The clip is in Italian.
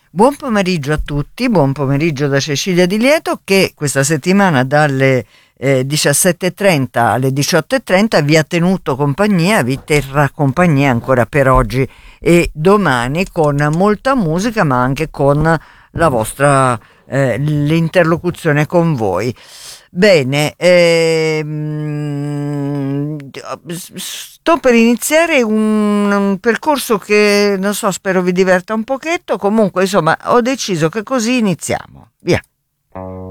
Buon pomeriggio a tutti, buon pomeriggio da Cecilia Di Lieto, che questa settimana dalle 17.30 alle 18.30 vi ha tenuto compagnia, vi terrà compagnia ancora per oggi e domani con molta musica, ma anche con la vostra l'interlocuzione con voi. Bene, sto per iniziare un percorso che non so, spero vi diverta un pochetto. Comunque, insomma, ho deciso che così iniziamo. Via.